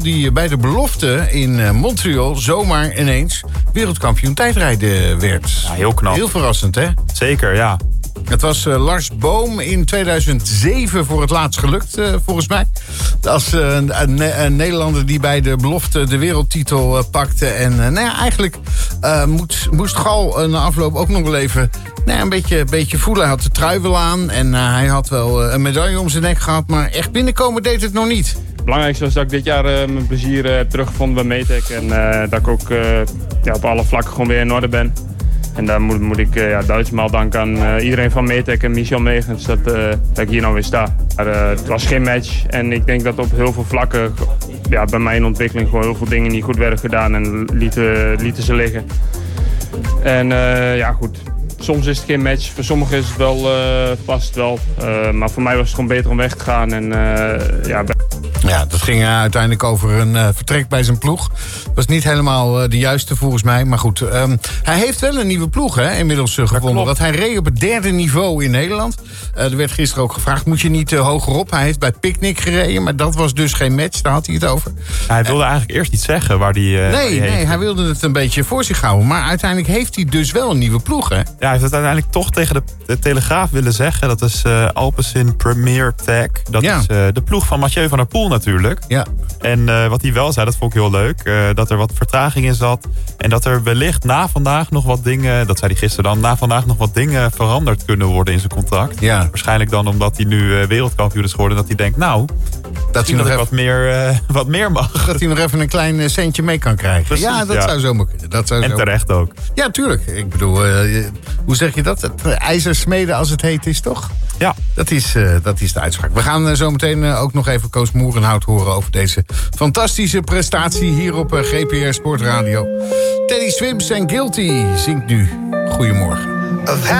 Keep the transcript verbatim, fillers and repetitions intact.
die bij de belofte in Montreal zomaar ineens wereldkampioen tijdrijden werd. Ja, heel knap. Heel verrassend, hè? Zeker, ja. Het was uh, Lars Boom in tweeduizend zeven voor het laatst gelukt, uh, volgens mij. Als uh, een, een Nederlander die bij de belofte de wereldtitel uh, pakte. En uh, nou ja, eigenlijk uh, moest, moest Gal uh, na afloop ook nog wel even nou ja, een beetje, beetje voelen. Hij had de trui wel aan en uh, hij had wel uh, een medaille om zijn nek gehad. Maar echt binnenkomen deed het nog niet. Het belangrijkste was dat ik dit jaar uh, mijn plezier uh, heb teruggevonden bij Metec. En uh, dat ik ook uh, ja, op alle vlakken gewoon weer in orde ben. En daar moet, moet ik uh, ja, duizendmaal danken aan uh, iedereen van Metec en Michel Megens dat, uh, dat ik hier nou weer sta. Maar, uh, het was geen match en ik denk dat op heel veel vlakken ja, bij mijn ontwikkeling gewoon heel veel dingen niet goed werden gedaan en lieten, lieten ze liggen. En uh, ja goed, soms is het geen match, voor sommigen is het wel, uh, past het wel. Uh, maar voor mij was het gewoon beter om weg te gaan. En, uh, ja, Ja, dat ging uh, uiteindelijk over een uh, vertrek bij zijn ploeg. Was niet helemaal uh, de juiste volgens mij. Maar goed, um, hij heeft wel een nieuwe ploeg hè, inmiddels uh, gevonden. Want hij reed op het derde niveau in Nederland. Uh, er werd gisteren ook gevraagd, moet je niet uh, hogerop? Hij heeft bij Picnic gereden, maar dat was dus geen match. Daar had hij het over. Ja, hij wilde uh, eigenlijk eerst niet zeggen waar hij uh, Nee, nee hij wilde het een beetje voor zich houden. Maar uiteindelijk heeft hij dus wel een nieuwe ploeg, hè? Ja, hij heeft het uiteindelijk toch tegen de, de Telegraaf willen zeggen. Dat is uh, Alpecin Premier Tech. Dat ja. is uh, de ploeg van Mathieu van der Poel natuurlijk. Ja. En uh, wat hij wel zei, dat vond ik heel leuk. Uh, dat er wat vertraging in zat. En dat er wellicht na vandaag nog wat dingen... Dat zei hij gisteren dan. Na vandaag nog wat dingen veranderd kunnen worden in zijn contract. Ja. Waarschijnlijk dan omdat hij nu uh, wereldkampioen is geworden. Dat hij denkt, nou... Dat hij nog dat even, wat, meer, uh, wat meer mag. Dat hij nog even een klein centje mee kan krijgen. Precies, ja, dat ja. zou zomaar kunnen. Dat zou en zo... terecht ook. Ja, tuurlijk. Ik bedoel, uh, hoe zeg je dat? Het ijzer smeden als het heet is, toch? Ja. Dat is, uh, dat is de uitspraak. We gaan uh, zo meteen uh, ook nog even Koos Moerenhout horen over deze fantastische prestatie hier op uh, G P R Sportradio. Teddy Swims en Guilty zingt nu. Goedemorgen.